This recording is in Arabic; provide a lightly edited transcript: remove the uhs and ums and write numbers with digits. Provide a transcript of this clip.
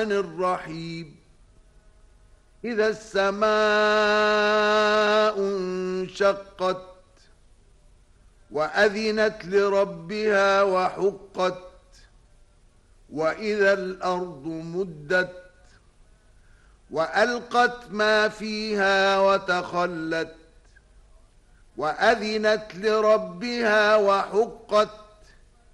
الرحيم إذا السماء انشقت وأذنت لربها وحقت وإذا الأرض مدت وألقت ما فيها وتخلت وأذنت لربها وحقت